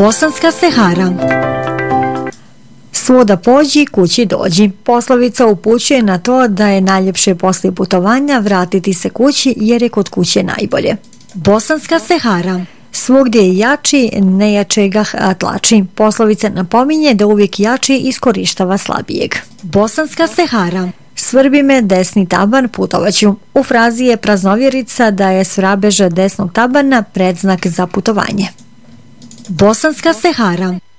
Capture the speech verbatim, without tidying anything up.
Bosanska Sehara. Svuda pođi, kući dođi. Poslovica upućuje na to da je najljepše poslije putovanja vratiti se kući jer je kod kuće najbolje. Bosanska Sehara. Svugdje je jači, nejače ga tlači. Poslovica napominje da uvijek jači iskorištava slabijeg. Bosanska Sehara. Svrbi me desni taban, putovaću. U frazi je praznovjerica da je svrbež desnog tabana predznak za putovanje. Bosanska Sehara.